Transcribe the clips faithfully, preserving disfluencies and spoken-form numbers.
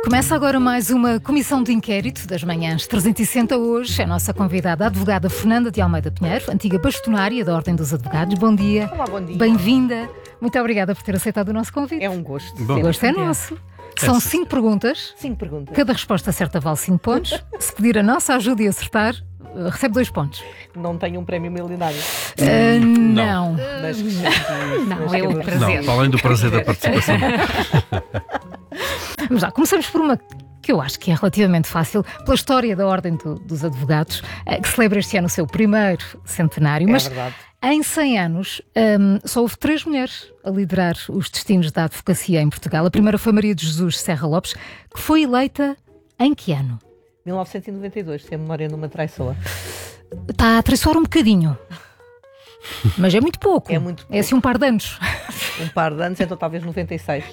Começa agora mais uma comissão de inquérito das manhãs trezentos e sessenta. Hoje é a nossa convidada, a advogada Fernanda de Almeida Pinheiro, antiga bastonária da Ordem dos Advogados. Bom dia. Olá, bom dia. Bem-vinda. Muito obrigada por ter aceitado o nosso convite. É um gosto. O gosto é nosso. São cinco perguntas. Cinco perguntas. Cada resposta certa vale cinco pontos. Se pedir a nossa ajuda e acertar, recebe dois pontos. Não tenho um prémio milionário. Uh, não. Não, mas, Não, mas é o que prazer. Não, além do prazer da participação. Vamos lá, começamos por uma que eu acho que é relativamente fácil, pela história da Ordem do, dos Advogados, que celebra este ano o seu primeiro centenário. É mas verdade. Em cem anos, um, só houve três mulheres a liderar os destinos da advocacia em Portugal. A primeira foi Maria de Jesus Serra Lopes, que foi eleita em que ano? mil novecentos e noventa e dois, se a memória não me traiçoa. Está a traiçoar um bocadinho. Mas é muito pouco. É muito pouco. É assim um par de anos. Um par de anos, então talvez noventa e seis.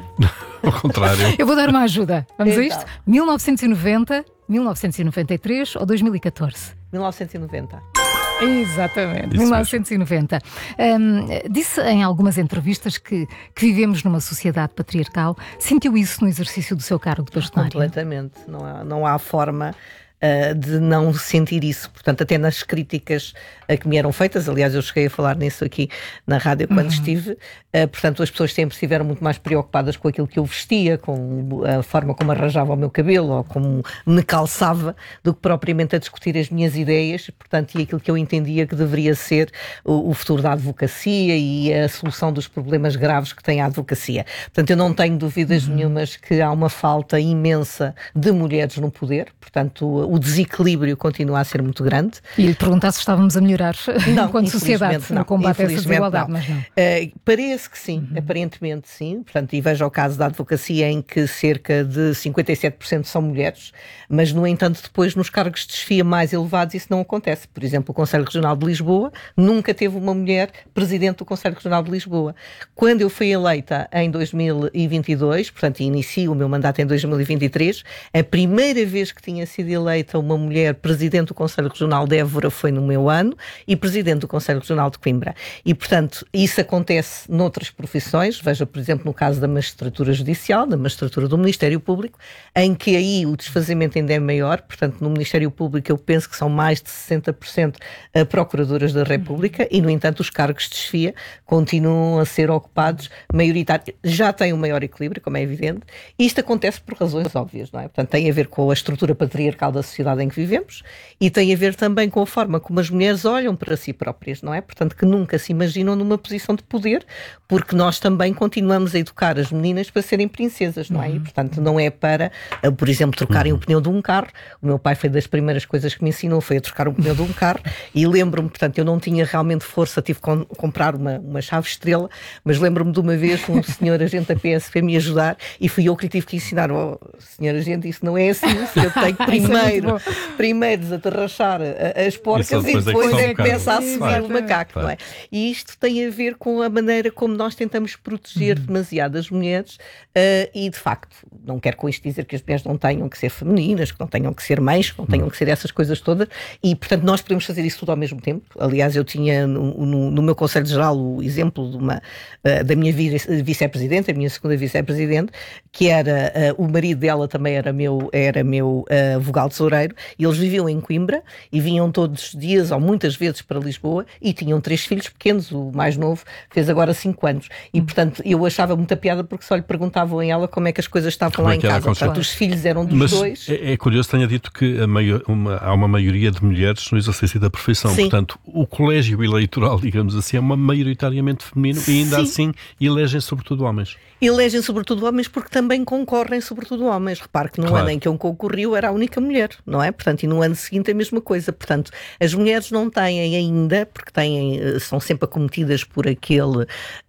Ao contrário. Eu vou dar uma ajuda. Vamos Então. a isto? mil novecentos e noventa, mil novecentos e noventa e três ou dois mil e catorze? mil novecentos e noventa. Exatamente, Isso mil novecentos e noventa. Hum, disse em algumas entrevistas que, que vivemos numa sociedade patriarcal. Sentiu isso no exercício do seu cargo de bastonária? Completamente. Não há, não há forma uh, de não sentir isso. Portanto, até nas críticas uh, que me eram feitas, aliás, eu cheguei a falar nisso aqui na rádio quando Uhum. estive, uh, portanto, as pessoas sempre estiveram muito mais preocupadas com aquilo que eu vestia, com a forma como arranjava o meu cabelo ou como me calçava, do que propriamente a discutir as minhas ideias, portanto, e aquilo que eu entendia que deveria ser o, o futuro da advocacia e a solução dos problemas graves que tem a advocacia. Portanto, eu não tenho dúvidas Uhum. nenhumas que há uma falta imensa de mulheres no poder, portanto, o, o desequilíbrio continua a ser muito grande. E lhe perguntar se estávamos a melhorar Não, enquanto sociedade infelizmente no não. combate a essa Infelizmente desigualdade, não. mas não. Uh, parece que sim, aparentemente sim. Portanto, e veja o caso da advocacia em que cerca de cinquenta e sete por cento são mulheres, mas, no entanto, depois nos cargos de chefia mais elevados isso não acontece. Por exemplo, o Conselho Regional de Lisboa nunca teve uma mulher presidente do Conselho Regional de Lisboa. Quando eu fui eleita em dois mil e vinte e dois, portanto, inicio o meu mandato em dois mil e vinte e três, a primeira vez que tinha sido eleita uma mulher presidente do Conselho Regional de Évora foi no meu ano e presidente do Conselho Regional de Coimbra. E, portanto, isso acontece noutras profissões, veja, por exemplo, no caso da magistratura judicial, da magistratura do Ministério Público, em que aí o desfazimento ainda é maior. Portanto, no Ministério Público eu penso que são mais de sessenta por cento procuradoras da República e, no entanto, os cargos de chefia continuam a ser ocupados maioritários. Já tem um maior equilíbrio, como é evidente. Isto acontece por razões óbvias, não é? Portanto, tem a ver com a estrutura patriarcal da sociedade em que vivemos e tem a ver também com a forma como as mulheres olham para si próprias, não é? Portanto, que nunca se imaginam numa posição de poder, porque nós também continuamos a educar as meninas para serem princesas, não é? E, portanto, não é para, por exemplo, trocarem o pneu de um carro. O meu pai foi das primeiras coisas que me ensinou, foi a trocar o pneu de um carro e lembro-me, portanto, eu não tinha realmente força, tive que comprar uma, uma chave estrela, mas lembro-me de uma vez um senhor agente da P S P me ajudar e fui eu que lhe tive que ensinar: oh, senhor agente, isso não é assim, eu tenho que primeiro, primeiro desatarrachar as porcas Isso e depois é que depois só é um que começa a bocado. subir Claro. o macaco, Claro. não é? E isto tem a ver com a maneira como nós tentamos proteger demasiado as mulheres uh, e, de facto, não quero com isto dizer que as mulheres não tenham que ser femininas, que não tenham que ser mães, que não tenham que ser essas coisas todas e, portanto, nós podemos fazer isso tudo ao mesmo tempo. Aliás, eu tinha no, no, no meu Conselho Geral o exemplo de uma, uh, da minha vice-presidente, a minha segunda vice-presidente, que era, uh, o marido dela também era meu, era meu uh, vogal tesoureiro e eles viviam em Coimbra e vinham todos os dias ou muitas vezes para Lisboa e tinham três filhos pequenos, o mais novo fez agora cinco anos e, portanto, eu achava muita piada porque só lhe perguntavam a ela como é que as coisas estavam Como lá é em que era casa. Portanto, os filhos eram dos Mas dois. é, é curioso que tenha dito que a maior, uma, há uma maioria de mulheres no exercício da profissão. Sim. Portanto, o colégio eleitoral, digamos assim, é uma maioritariamente feminino e ainda Sim. assim elegem sobretudo homens. Elegem sobretudo homens porque também concorrem sobretudo homens. Repare que no Claro. ano em que eu concorri eu era a única mulher, não é? Portanto, e no ano seguinte a mesma coisa. Portanto, as mulheres não têm ainda, porque têm, são sempre acometidas por aquele, uh, uh,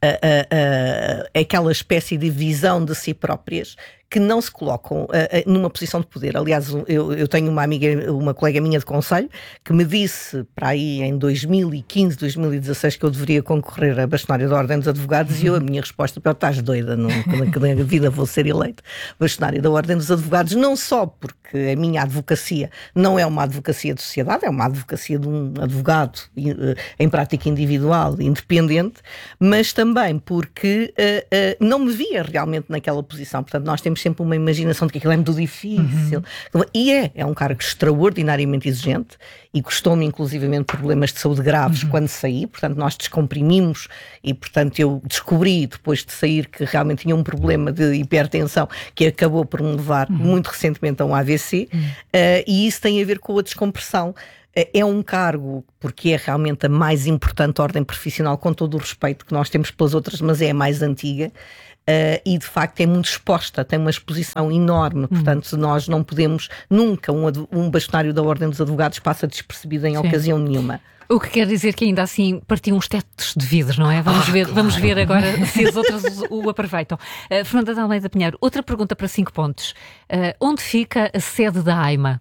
uh, aquela espécie de visão de si próprias, que não se colocam uh, uh, numa posição de poder. Aliás, eu, eu tenho uma amiga, uma colega minha de conselho, que me disse para aí em dois mil e quinze, dois mil e dezasseis que eu deveria concorrer à bastonária da Ordem dos Advogados uhum. e eu, a minha resposta, estás doida, não, que na vida vou ser eleita bastonária da Ordem dos Advogados, não só porque a minha advocacia não é uma advocacia de sociedade, é uma advocacia de um advogado em prática individual, independente, mas também porque uh, uh, não me via realmente naquela posição. Portanto, nós temos sempre uma imaginação de que aquilo é muito difícil. Uhum. E é, é um cargo extraordinariamente exigente e custou-me inclusivamente problemas de saúde graves uhum. quando saí, portanto nós descomprimimos e portanto eu descobri depois de sair que realmente tinha um problema de hipertensão que acabou por me levar uhum. muito recentemente a um A V C uhum. uh, e isso tem a ver com a descompressão. É um cargo, porque é realmente a mais importante ordem profissional, com todo o respeito que nós temos pelas outras, mas é a mais antiga, uh, e de facto é muito exposta, tem uma exposição enorme, portanto nós não podemos, nunca um, um bastonário da Ordem dos Advogados passa despercebido em Sim. ocasião nenhuma. O que quer dizer que ainda assim partiam uns tetos de vidro, não é? Vamos, ah, ver, claro. vamos ver agora se as outras o, o aproveitam. Uh, Fernanda de Almeida Pinheiro, outra pergunta para cinco pontos. Uh, onde fica a sede da AIMA?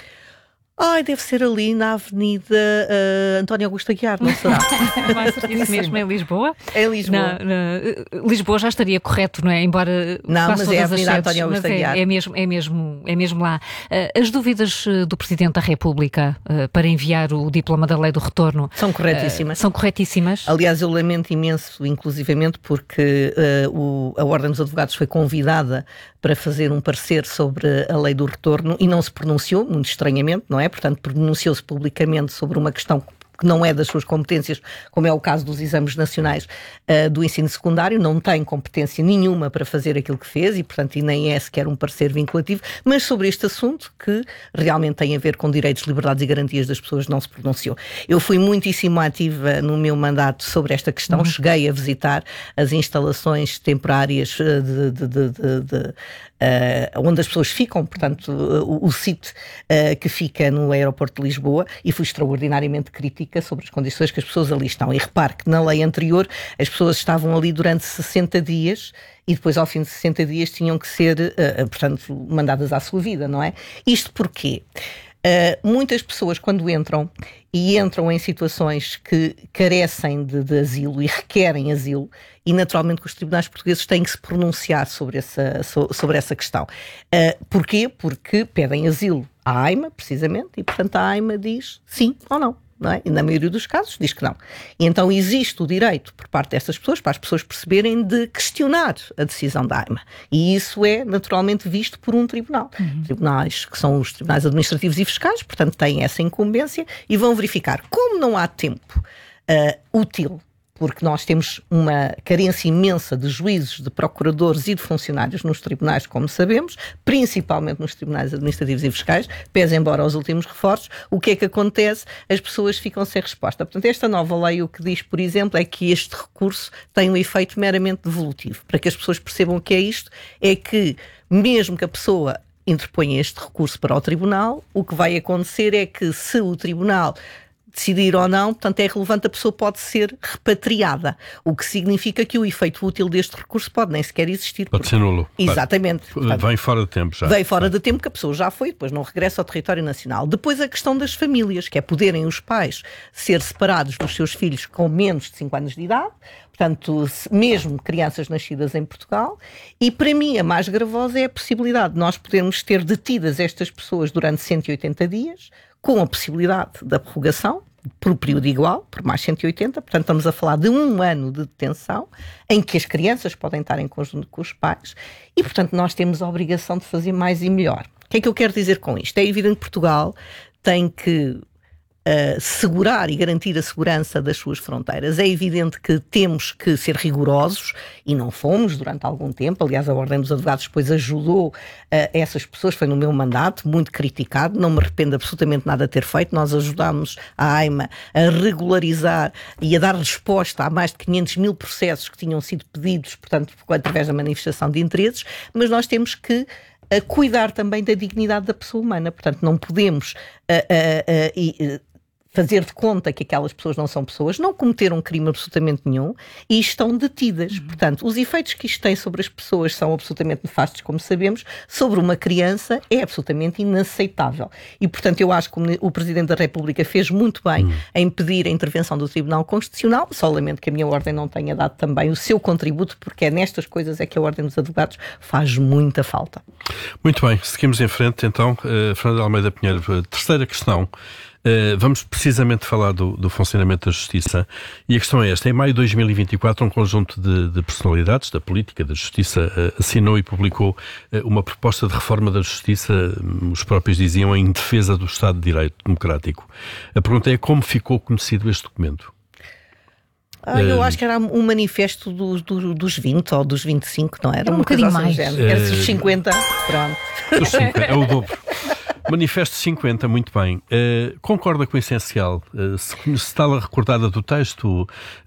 Ai, deve ser ali na Avenida uh, António Augusto Aguiar, não será? Isso mesmo, em Lisboa? É em Lisboa. Na, na, Lisboa já estaria correto, não é? Embora não, mas é a Avenida António Augusto Aguiar. É, é, mesmo, é, mesmo, é mesmo lá. Uh, as dúvidas do Presidente da República uh, para enviar o diploma da Lei do Retorno são corretíssimas. Uh, são corretíssimas. Aliás, eu lamento imenso, inclusivamente, porque uh, o, a Ordem dos Advogados foi convidada para fazer um parecer sobre a Lei do Retorno e não se pronunciou, muito estranhamente, não é? Portanto, pronunciou-se publicamente sobre uma questão que não é das suas competências, como é o caso dos exames nacionais uh, do ensino secundário, não tem competência nenhuma para fazer aquilo que fez e, portanto, e nem é sequer um parecer vinculativo, mas sobre este assunto que realmente tem a ver com direitos, liberdades e garantias das pessoas não se pronunciou. Eu fui muitíssimo ativa no meu mandato sobre esta questão, uhum. cheguei a visitar as instalações temporárias de, de, de, de, de Uh, onde as pessoas ficam, portanto, uh, o, o sítio uh, que fica no aeroporto de Lisboa, e fui extraordinariamente crítica sobre as condições que as pessoas ali estão. E repare que na lei anterior as pessoas estavam ali durante sessenta dias e depois ao fim de sessenta dias tinham que ser, uh, uh, portanto, mandadas à sua vida, não é? Isto porquê? Uh, muitas pessoas quando entram e entram em situações que carecem de, de asilo e requerem asilo, e naturalmente que os tribunais portugueses têm que se pronunciar sobre essa, so, sobre essa questão. Uh, porquê? Porque pedem asilo à AIMA, precisamente, e portanto a AIMA diz sim ou não. Não é? E na maioria dos casos diz que não. E então existe o direito por parte dessas pessoas, para as pessoas perceberem, de questionar a decisão da AIMA. E isso é naturalmente visto por um tribunal. Uhum. Tribunais que são os tribunais administrativos e fiscais, portanto têm essa incumbência e vão verificar. Como não há tempo uh, útil, porque nós temos uma carência imensa de juízes, de procuradores e de funcionários nos tribunais, como sabemos, principalmente nos tribunais administrativos e fiscais, pese embora aos últimos reforços, o que é que acontece? As pessoas ficam sem resposta. Portanto, esta nova lei o que diz, por exemplo, é que este recurso tem um efeito meramente devolutivo. Para que as pessoas percebam o que é isto, é que mesmo que a pessoa interponha este recurso para o tribunal, o que vai acontecer é que se o tribunal decidir ou não, portanto é relevante, a pessoa pode ser repatriada, o que significa que o efeito útil deste recurso pode nem sequer existir. Pode porque... ser nulo. Exatamente. Portanto, vem fora de tempo já. Vem fora de tempo que a pessoa já foi, depois não regressa ao território nacional. Depois a questão das famílias, que é poderem os pais ser separados dos seus filhos com menos de cinco anos de idade, portanto, mesmo crianças nascidas em Portugal, e para mim a mais gravosa é a possibilidade de nós podermos ter detidas estas pessoas durante cento e oitenta dias, com a possibilidade da prorrogação, por período igual, por mais cento e oitenta, portanto estamos a falar de um ano de detenção, em que as crianças podem estar em conjunto com os pais, e portanto nós temos a obrigação de fazer mais e melhor. O que é que eu quero dizer com isto? É evidente que Portugal tem que Uh, segurar e garantir a segurança das suas fronteiras. É evidente que temos que ser rigorosos e não fomos durante algum tempo. Aliás, a Ordem dos Advogados depois ajudou uh, essas pessoas, foi no meu mandato, muito criticado, não me arrependo absolutamente nada de ter feito. Nós ajudámos a AIMA a regularizar e a dar resposta a mais de quinhentos mil processos que tinham sido pedidos, portanto, através da manifestação de interesses, mas nós temos que a cuidar também da dignidade da pessoa humana. Portanto, não podemos uh, uh, uh, uh, fazer de conta que aquelas pessoas não são pessoas, não cometeram um crime absolutamente nenhum e estão detidas. Uhum. Portanto, os efeitos que isto tem sobre as pessoas são absolutamente nefastos, como sabemos. Sobre uma criança é absolutamente inaceitável. E, portanto, eu acho que o Presidente da República fez muito bem uhum. em pedir a intervenção do Tribunal Constitucional. Só lamento que a minha Ordem não tenha dado também o seu contributo, porque é nestas coisas é que a Ordem dos Advogados faz muita falta. Muito bem, seguimos em frente então. Uh, Fernanda de Almeida Pinheiro, terceira questão. Uh, vamos precisamente falar do, do funcionamento da Justiça, e a questão é esta. Em maio de dois mil e vinte e quatro, um conjunto de, de personalidades da política, da Justiça, uh, assinou e publicou uh, uma proposta de reforma da Justiça, um, os próprios diziam, em defesa do Estado de Direito Democrático. A pergunta é como ficou conhecido este documento? Ah, eu acho que era um manifesto dos, dos, dos vinte ou dos vinte e cinco, não era? Era um bocadinho mais. Era dos cinquenta, pronto. Dos cinquenta, é o dobro. Manifesto cinquenta, muito bem. Uh, concorda com o essencial? Uh, se, se está recordada do texto,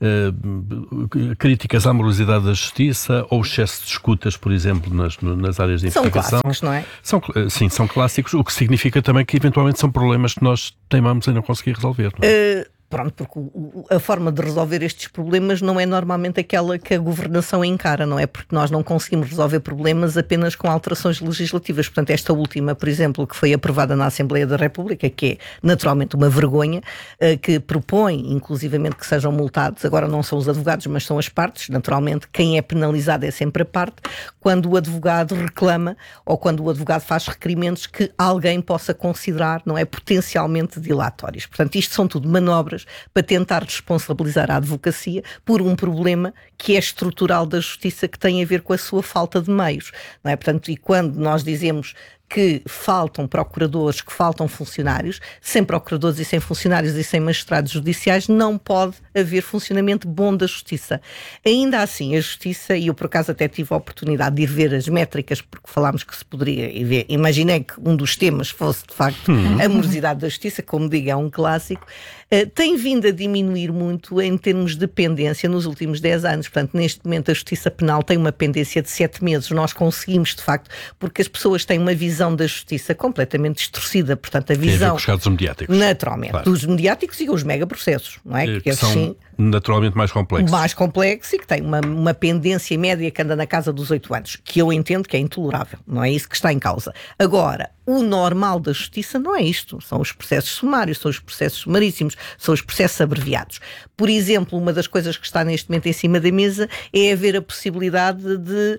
uh, críticas à morosidade da Justiça ou excesso de escutas, por exemplo, nas, nas áreas de investigação? São clássicos, não é? São, uh, sim, são clássicos, o que significa também que eventualmente são problemas que nós teimamos em não conseguir resolver, não é? Uh... Pronto, porque o, a forma de resolver estes problemas não é normalmente aquela que a governação encara, não é? Porque nós não conseguimos resolver problemas apenas com alterações legislativas. Portanto, esta última, por exemplo, que foi aprovada na Assembleia da República, que é naturalmente uma vergonha, que propõe, inclusivamente, que sejam multados, agora não são os advogados, mas são as partes, naturalmente, quem é penalizado é sempre a parte, quando o advogado reclama ou quando o advogado faz requerimentos que alguém possa considerar, não é, potencialmente dilatórios. Portanto, isto são tudo manobras para tentar responsabilizar a advocacia por um problema que é estrutural da justiça, que tem a ver com a sua falta de meios, não é? Portanto, e quando nós dizemos que faltam procuradores, que faltam funcionários, sem procuradores e sem funcionários e sem magistrados judiciais não pode haver funcionamento bom da justiça. Ainda assim, a justiça, e eu por acaso até tive a oportunidade de ir ver as métricas, porque falámos que se poderia ir ver, imaginei que um dos temas fosse de facto a morosidade da justiça, como digo, é um clássico, uh, tem vindo a diminuir muito em termos de pendência nos últimos dez anos. Portanto, neste momento a justiça penal tem uma pendência de sete meses. Nós conseguimos, de facto, porque as pessoas têm uma visão da justiça completamente distorcida, portanto a visão... Tem a ver com os casos mediáticos. Naturalmente, claro. Dos mediáticos e os megaprocessos, não é? Que, que são sim, naturalmente mais complexos. Mais complexos e que têm uma, uma pendência média que anda na casa dos oito anos, que eu entendo que é intolerável, não é isso que está em causa. Agora, o normal da justiça não é isto, são os processos sumários, são os processos sumaríssimos, são os processos abreviados. Por exemplo, uma das coisas que está neste momento em cima da mesa é haver a possibilidade de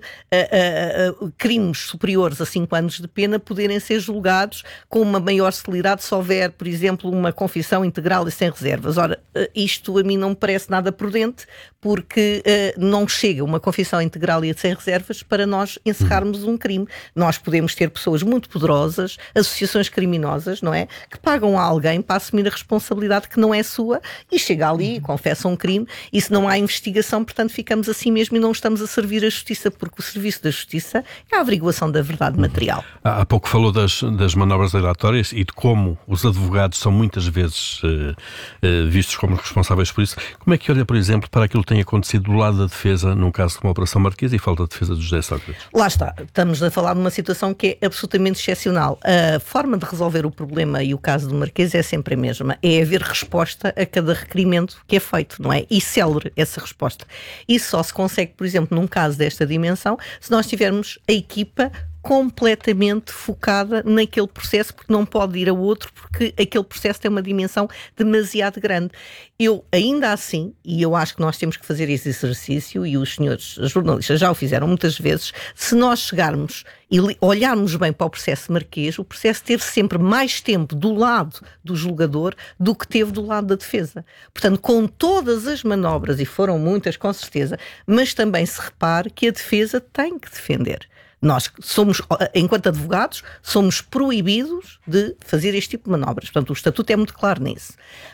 uh, uh, uh, crimes superiores a cinco anos de pena poderem ser julgados com uma maior celeridade se houver, por exemplo, uma confissão integral e sem reservas. Ora, uh, isto a mim não me parece nada prudente, porque uh, não chega uma confissão integral e sem reservas para nós encerrarmos um crime. Nós podemos ter pessoas muito poderosas, associações criminosas, não é? Que pagam a alguém para assumir a responsabilidade que não é sua e chega ali e confessa um crime, e se não há investigação, portanto ficamos assim mesmo e não estamos a servir a justiça, porque o serviço da justiça é a averiguação da verdade material. Há pouco falou das, das manobras dilatórias e de como os advogados são muitas vezes uh, uh, vistos como responsáveis por isso. Como é que olha, por exemplo, para aquilo que tem acontecido do lado da defesa, num caso como a Operação Marquês e falta de defesa do José Sócrates? Lá está, estamos a falar de uma situação que é absolutamente excepcional. A forma de resolver o problema, e o caso do Marquês é sempre a mesma, é haver resposta a cada requerimento que é feito, não é? E célere essa resposta. Isso só se consegue, por exemplo, num caso desta dimensão, se nós tivermos a equipa completamente focada naquele processo, porque não pode ir a outro, porque aquele processo tem uma dimensão demasiado grande. Eu, ainda assim, e eu acho que nós temos que fazer esse exercício, e os senhores jornalistas já o fizeram muitas vezes, se nós chegarmos e olharmos bem para o processo Marquês, o processo teve sempre mais tempo do lado do julgador do que teve do lado da defesa. Portanto, com todas as manobras, e foram muitas com certeza, mas também se repare que a defesa tem que defender. Nós somos, enquanto advogados, somos proibidos de fazer este tipo de manobras. Portanto, o estatuto é muito claro nisso.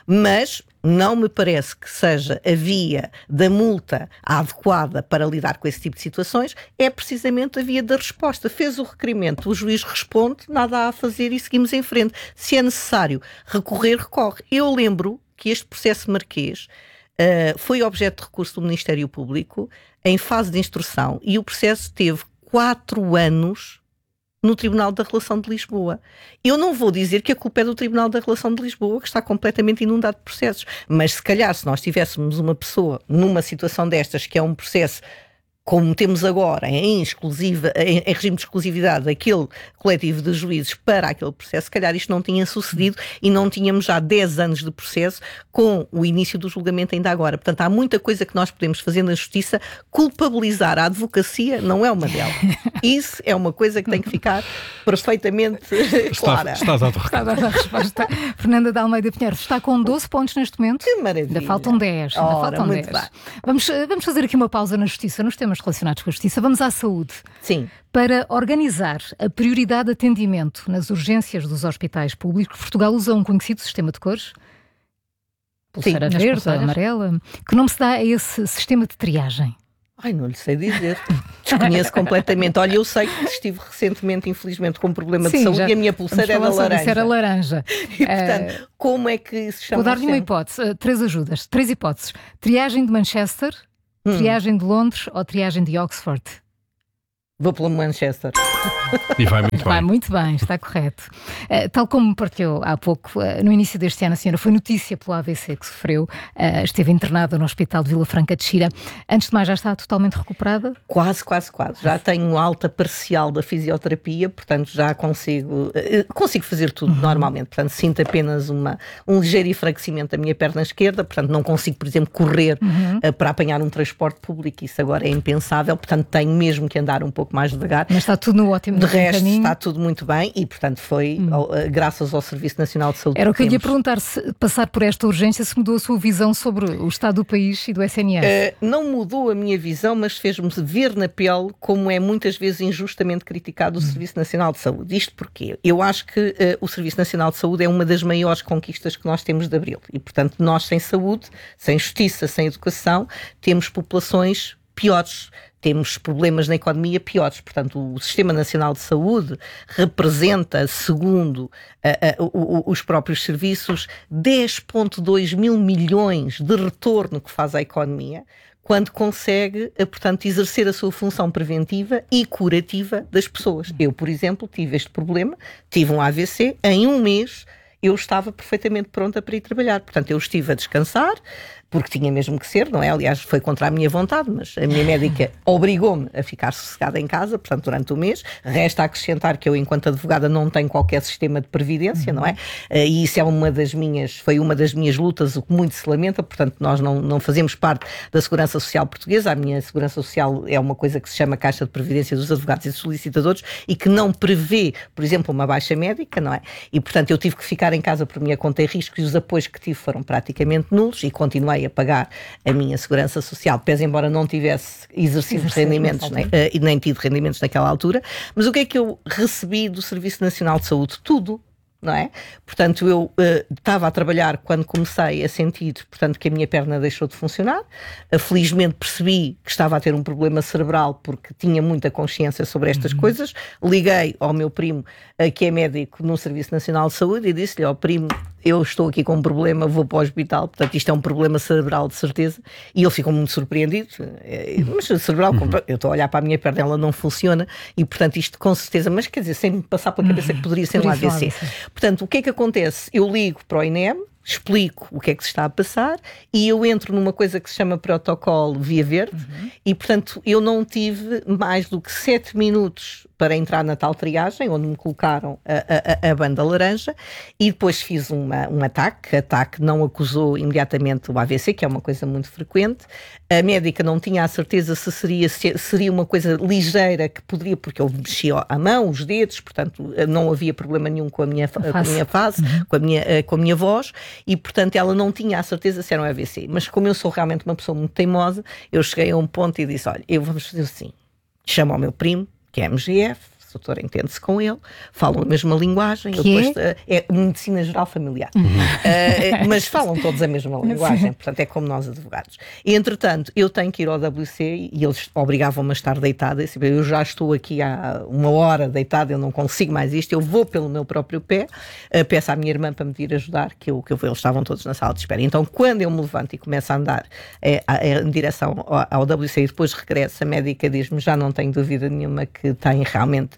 Mas não me parece que seja a via da multa adequada para lidar com esse tipo de situações, é precisamente a via da resposta. Fez o requerimento, o juiz responde, nada há a fazer e seguimos em frente. Se é necessário recorrer, recorre. Eu lembro que este processo Marquês uh, foi objeto de recurso do Ministério Público em fase de instrução e o processo teve quatro anos no Tribunal da Relação de Lisboa. Eu não vou dizer que a culpa é do Tribunal da Relação de Lisboa, que está completamente inundado de processos, mas se calhar se nós tivéssemos uma pessoa numa situação destas, que é um processo como temos agora em, exclusiva, em, em regime de exclusividade aquele coletivo de juízes para aquele processo, se calhar isto não tinha sucedido e não tínhamos já dez anos de processo com o início do julgamento ainda agora. Portanto, há muita coisa que nós podemos fazer na justiça. Culpabilizar a advocacia não é uma delas. Isso é uma coisa que tem que ficar perfeitamente clara. Está, está dado o Está dada a resposta. Fernanda de Almeida Pinheiro está com doze pontos neste momento. Que maravilha. Ainda faltam dez. Ainda Ora, faltam muito dez. bem. Vamos, vamos fazer aqui uma pausa na justiça, nos temas relacionados com a justiça. Vamos à saúde. Sim. Para organizar a prioridade de atendimento nas urgências dos hospitais públicos, Portugal usa um conhecido sistema de cores, pulseira Sim, verde, amarela. Que nome se dá a esse sistema de triagem? Ai, não lhe sei dizer. Desconheço completamente. Olha, eu sei que estive recentemente, infelizmente, com um problema Sim, de saúde já, e a minha pulseira era laranja. Era laranja. E, portanto, uh, como é que se chama? Vou dar-lhe uma hipótese, uh, três ajudas, três hipóteses. Triagem de Manchester, hum. triagem de Londres ou triagem de Oxford? Vou pelo Manchester. E vai muito bem. Vai muito bem, está correto. Uh, tal como partilhou há pouco, uh, no início deste ano, a senhora foi notícia pelo A V C que sofreu, uh, esteve internada no Hospital de Vila Franca de Xira. Antes de mais, já está totalmente recuperada? Quase, quase, quase. Já tenho alta parcial da fisioterapia, portanto já consigo, uh, consigo fazer tudo uhum. normalmente. Portanto, sinto apenas uma, um ligeiro enfraquecimento da minha perna esquerda, portanto não consigo, por exemplo, correr uhum. uh, para apanhar um transporte público, isso agora é impensável, portanto tenho mesmo que andar um pouco mais devagar. Mas está tudo no ótimo De resto, caminho. Está tudo muito bem e, portanto, foi hum. ao, graças ao Serviço Nacional de Saúde. Era o que eu lhe ia perguntar, se passar por esta urgência, se mudou a sua visão sobre o estado do país e do S N S? Uh, não mudou a minha visão, mas fez-me ver na pele como é muitas vezes injustamente criticado o hum. Serviço Nacional de Saúde. Isto porque eu acho que uh, o Serviço Nacional de Saúde é uma das maiores conquistas que nós temos de Abril. E, portanto, nós sem saúde, sem justiça, sem educação, temos populações piores. Temos problemas na economia piores. Portanto, o Sistema Nacional de Saúde representa, segundo uh, uh, uh, os próprios serviços, dez vírgula dois mil milhões de retorno que faz à economia, quando consegue, uh, portanto, exercer a sua função preventiva e curativa das pessoas. Eu, por exemplo, tive este problema, tive um A V C, em um mês eu estava perfeitamente pronta para ir trabalhar. Portanto, eu estive a descansar, porque tinha mesmo que ser, não é? Aliás, foi contra a minha vontade, mas a minha médica obrigou-me a ficar sossegada em casa, portanto, durante o mês. Resta acrescentar que eu, enquanto advogada, não tenho qualquer sistema de previdência, não é? E isso é uma das minhas, foi uma das minhas lutas, o que muito se lamenta, portanto, nós não, não fazemos parte da Segurança Social Portuguesa. A minha Segurança Social é uma coisa que se chama Caixa de Previdência dos Advogados e dos Solicitadores e que não prevê, por exemplo, uma baixa médica, não é? E, portanto, eu tive que ficar em casa por minha conta e risco e os apoios que tive foram praticamente nulos e continuei a pagar a minha segurança social, pese embora não tivesse exercido Exercer rendimentos nem, uh, e nem tido rendimentos naquela altura. Mas o que é que eu recebi do Serviço Nacional de Saúde? Tudo. Não é? Portanto, eu uh, estava a trabalhar quando comecei a sentir, portanto, que a minha perna deixou de funcionar. Uh, felizmente percebi que estava a ter um problema cerebral porque tinha muita consciência sobre estas uhum. coisas. Liguei ao meu primo, uh, que é médico no Serviço Nacional de Saúde, e disse-lhe ao primo, eu estou aqui com um problema, vou para o hospital, portanto isto é um problema cerebral de certeza, e ele ficou muito surpreendido, mas cerebral, uhum. eu estou a olhar para a minha perna, ela não funciona, e portanto isto com certeza, mas quer dizer, sem me passar pela cabeça que poderia ser um A V C. Portanto, o que é que acontece? Eu ligo para o I N E M, explico o que é que se está a passar e eu entro numa coisa que se chama protocolo Via Verde uhum. e, portanto, eu não tive mais do que sete minutos para entrar na tal triagem, onde me colocaram a, a, a banda laranja, e depois fiz uma, um ataque. O ataque não acusou imediatamente o A V C, que é uma coisa muito frequente. A médica não tinha a certeza se seria, se seria uma coisa ligeira que poderia, porque eu mexia a mão, os dedos, portanto não havia problema nenhum com a minha, com a minha face, uhum. com, a minha, com a minha voz, e portanto ela não tinha a certeza se era um A V C. Mas como eu sou realmente uma pessoa muito teimosa, eu cheguei a um ponto e disse, olha, eu vamos fazer assim, chamo ao meu primo, que é M G F, o doutor entende-se com ele, falam a mesma linguagem, eu depois, é? é Medicina Geral Familiar, uhum. uh, mas falam todos a mesma linguagem, portanto é como nós advogados. E, entretanto, eu tenho que ir ao W C e eles obrigavam-me a estar deitada, eu já estou aqui há uma hora deitada, eu não consigo mais isto, eu vou pelo meu próprio pé, uh, peço à minha irmã para me vir ajudar, que eu, que eu vou, eles estavam todos na sala de espera. Então, quando eu me levanto e começo a andar é, é, em direção ao, ao W C e depois regresso, a médica diz-me, já não tenho dúvida nenhuma que tem realmente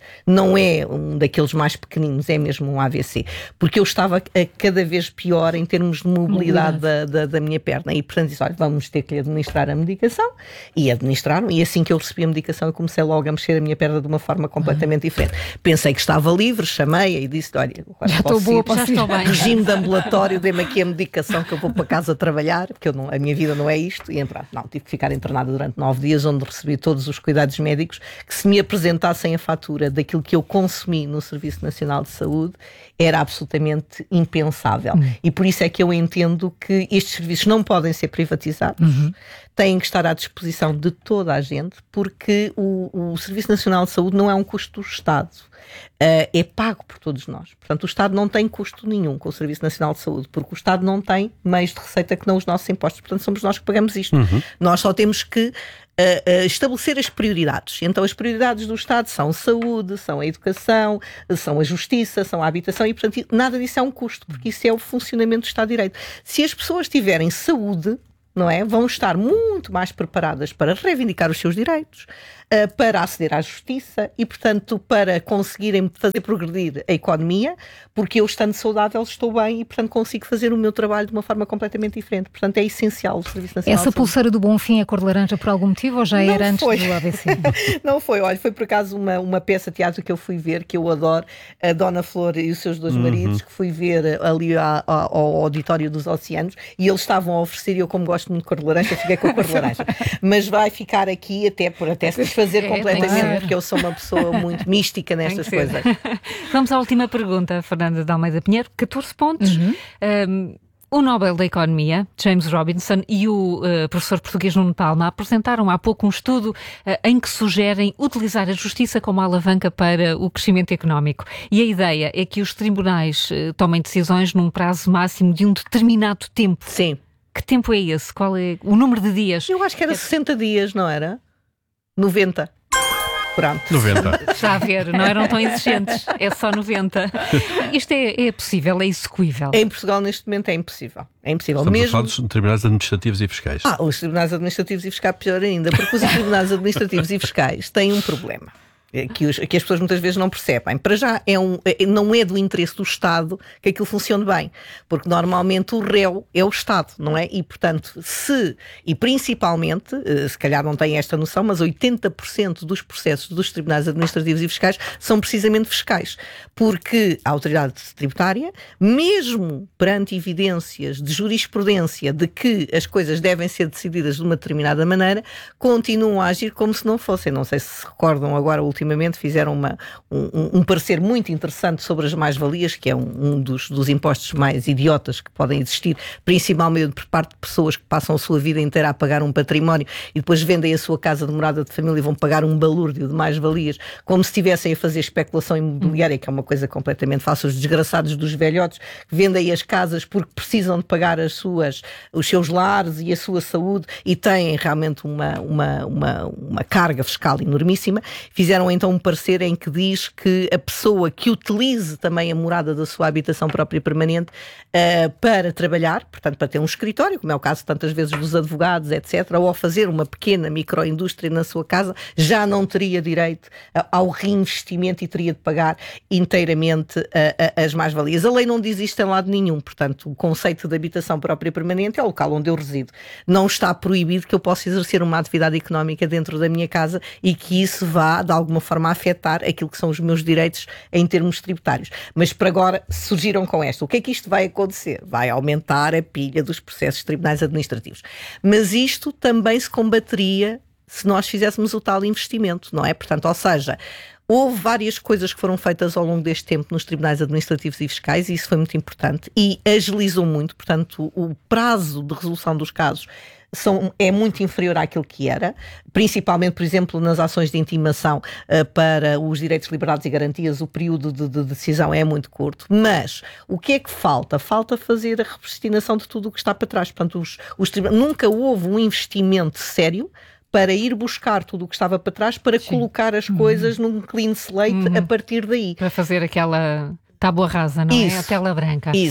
não é um daqueles mais pequeninos, é mesmo um A V C, porque eu estava a cada vez pior em termos de mobilidade da, da, da minha perna, e portanto disse, olha, vamos ter que lhe administrar a medicação, e administraram, e assim que eu recebi a medicação eu comecei logo a mexer a minha perna de uma forma completamente uhum. diferente. Pensei que estava livre, chamei-a e disse, olha, já estou boa, ir, já estou bem. Regime de ambulatório, dê-me aqui a medicação que eu vou para casa trabalhar, porque eu não, a minha vida não é isto, e pronto, não, tive que ficar internada durante nove dias, onde recebi todos os cuidados médicos que, se me apresentassem a fatura daquilo que eu consumi no Serviço Nacional de Saúde, era absolutamente impensável. Uhum. E por isso é que eu entendo que estes serviços não podem ser privatizados, uhum. têm que estar à disposição de toda a gente, porque o, o Serviço Nacional de Saúde não é um custo do Estado. Uh, é pago por todos nós. Portanto, o Estado não tem custo nenhum com o Serviço Nacional de Saúde, porque o Estado não tem meios de receita que não os nossos impostos. Portanto, somos nós que pagamos isto. Uhum. Nós só temos que uh, uh, estabelecer as prioridades. Então, as prioridades do Estado são saúde, são a educação, são a justiça, são a habitação, e, portanto, nada disso é um custo, porque isso é o funcionamento do Estado de Direito. Se as pessoas tiverem saúde, não é? Vão estar muito mais preparadas para reivindicar os seus direitos, uh, para aceder à justiça e, portanto, para conseguirem fazer progredir a economia, porque eu, estando saudável, estou bem e, portanto, consigo fazer o meu trabalho de uma forma completamente diferente. Portanto, é essencial o Serviço Nacional Essa de Saúde. pulseira do Bonfim é cor de laranja por algum motivo ou já não era antes foi. do A V C? Não foi, olha, foi por acaso uma, uma peça de teatro que eu fui ver, que eu adoro, a Dona Flor e os seus dois uhum. maridos, que fui ver ali a, a, ao Auditório dos Oceanos, e eles estavam a oferecer, e eu, como gosto muito de cor de laranja, fiquei com a cor de laranja. Mas vai ficar aqui até por até se desfazer é, completamente, porque eu sou uma pessoa muito mística nestas coisas. Vamos à última pergunta, Fernanda de Almeida Pinheiro. catorze pontos. Uhum. Um, o Nobel da Economia, James Robinson, e o uh, professor português Nuno Palma apresentaram há pouco um estudo uh, em que sugerem utilizar a justiça como alavanca para o crescimento económico. E a ideia é que os tribunais uh, tomem decisões num prazo máximo de um determinado tempo. Sim. Que tempo é esse? Qual é o número de dias? Eu acho que era sessenta dias, não era? noventa. Pronto. noventa. Já a ver, não eram tão exigentes. É só noventa. Isto é, é possível, é execuível? Em Portugal, neste momento, é impossível. É impossível. Estamos mesmo... a falar dos tribunais administrativos e fiscais. Ah, os tribunais administrativos e fiscais, pior ainda, porque os tribunais administrativos e fiscais têm um problema. Que, os, que as pessoas muitas vezes não percebem. Para já, é um, não é do interesse do Estado que aquilo funcione bem, porque normalmente o réu é o Estado, não é? E, portanto, se, e principalmente, se calhar não têm esta noção, mas oitenta por cento dos processos dos tribunais administrativos e fiscais são precisamente fiscais, porque a autoridade tributária, mesmo perante evidências de jurisprudência de que as coisas devem ser decididas de uma determinada maneira, continuam a agir como se não fossem. Não sei se se recordam agora, o ultimamente fizeram uma, um, um parecer muito interessante sobre as mais-valias, que é um, um dos, dos impostos mais idiotas que podem existir, principalmente por parte de pessoas que passam a sua vida inteira a pagar um património e depois vendem a sua casa de morada de família e vão pagar um balúrdio de mais-valias, como se estivessem a fazer especulação imobiliária, que é uma coisa completamente fácil. Os desgraçados dos velhotes que vendem as casas porque precisam de pagar as suas, os seus lares e a sua saúde e têm realmente uma, uma, uma, uma carga fiscal enormíssima. Fizeram então um parecer em que diz que a pessoa que utilize também a morada da sua habitação própria permanente uh, para trabalhar, portanto para ter um escritório, como é o caso tantas vezes dos advogados, etcétera, ou a fazer uma pequena microindústria na sua casa, já não teria direito uh, ao reinvestimento e teria de pagar inteiramente uh, uh, as mais-valias. A lei não diz isto em lado nenhum, portanto o conceito de habitação própria permanente é o local onde eu resido. Não está proibido que eu possa exercer uma atividade económica dentro da minha casa e que isso vá de alguma forma a afetar aquilo que são os meus direitos em termos tributários. Mas por agora surgiram com esta. O que é que isto vai acontecer? Vai aumentar a pilha dos processos de tribunais administrativos. Mas isto também se combateria se nós fizéssemos o tal investimento, não é? Portanto, ou seja, houve várias coisas que foram feitas ao longo deste tempo nos tribunais administrativos e fiscais e isso foi muito importante e agilizou muito, portanto, o prazo de resolução dos casos São, é muito inferior àquilo que era, principalmente, por exemplo, nas ações de intimação uh, para os direitos, liberdades e garantias, o período de, de decisão é muito curto, mas o que é que falta? Falta fazer a repristinação de tudo o que está para trás. Portanto, os, os tribunais, nunca houve um investimento sério para ir buscar tudo o que estava para trás, para Sim. colocar as uhum. coisas num clean slate uhum. a partir daí. Para fazer aquela tábua rasa, não Isso. é? A tela branca. Isso.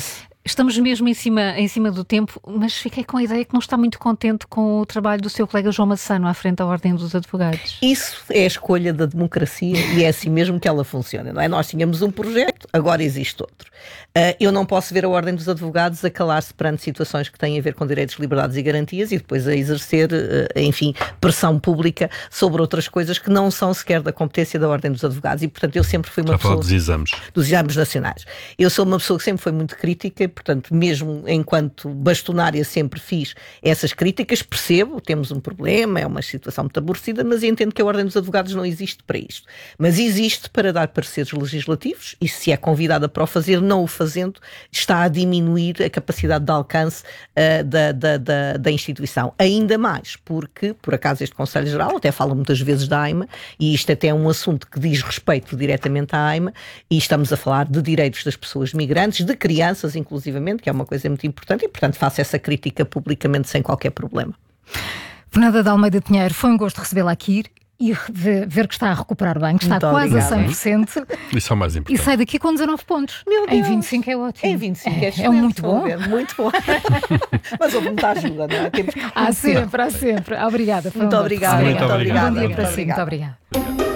Estamos mesmo em cima, em cima do tempo, mas fiquei com a ideia que não está muito contente com o trabalho do seu colega João Massano à frente da Ordem dos Advogados. Isso é a escolha da democracia e é assim mesmo que ela funciona, não é? Nós tínhamos um projeto, agora existe outro. Uh, eu não posso ver a Ordem dos Advogados a calar-se perante situações que têm a ver com direitos, liberdades e garantias e depois a exercer, uh, enfim, pressão pública sobre outras coisas que não são sequer da competência da Ordem dos Advogados e, portanto, eu sempre fui uma Já pessoa... falar dos exames. Dos exames nacionais. Eu sou uma pessoa que sempre foi muito crítica, portanto, mesmo enquanto bastonária sempre fiz essas críticas, percebo, temos um problema, é uma situação muito aborrecida, mas entendo que a Ordem dos Advogados não existe para isto. Mas existe para dar pareceres legislativos e se é convidada para o fazer, não o fazendo, está a diminuir a capacidade de alcance uh, da, da, da, da instituição. Ainda mais, porque, por acaso, este Conselho Geral até fala muitas vezes da AIMA, e isto até é um assunto que diz respeito diretamente à AIMA, e estamos a falar de direitos das pessoas migrantes, de crianças, inclusivamente, que é uma coisa muito importante, e, portanto, faço essa crítica publicamente sem qualquer problema. Fernanda de Almeida Pinheiro, foi um gosto recebê-la aqui e ver que está a recuperar bem, que está Muito quase obrigada. a cem por cento. Isso é o mais E importante. sai daqui com dezanove pontos. Meu Deus. Em vinte e cinco é ótimo. Em vinte e cinco é, é, excelente, é muito bom. ver, muito bom. Mas houve muita ajuda, não é? Temos que... Há sempre, há sempre. Obrigada. Foi Muito um obrigada. Muito Muito obrigado. obrigada. Bom dia Muito para si. Muito obrigada. obrigada.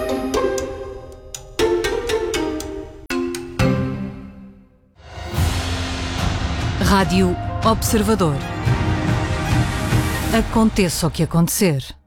Rádio Observador. Aconteça o que acontecer.